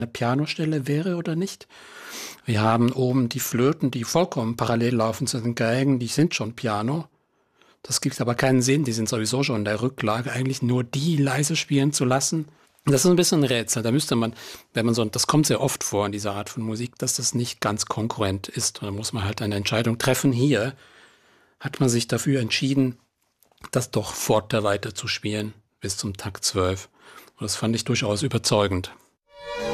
eine Pianostelle wäre oder nicht. Wir haben oben die Flöten, die vollkommen parallel laufen zu den Geigen, die sind schon Piano. Das gibt aber keinen Sinn, die sind sowieso schon in der Rücklage, eigentlich nur die leise spielen zu lassen. Das ist ein bisschen ein Rätsel. Da müsste man, wenn man so, das kommt sehr oft vor in dieser Art von Musik, dass das nicht ganz konkurrent ist. Und da muss man halt eine Entscheidung treffen. Hier hat man sich dafür entschieden, das doch forte weiter zu spielen bis zum Takt 12. Und das fand ich durchaus überzeugend.